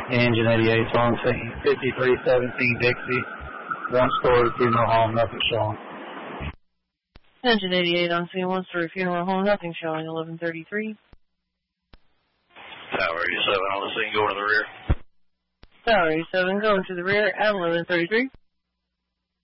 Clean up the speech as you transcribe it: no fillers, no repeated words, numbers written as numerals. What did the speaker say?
Engine 88 on scene, 5317 Dixie. One-story funeral home, nothing showing. Engine 88 on scene, one-story funeral home, nothing showing, 1133. Tower 87 on the scene, going to the rear. Tower 87 going to the rear at 1133.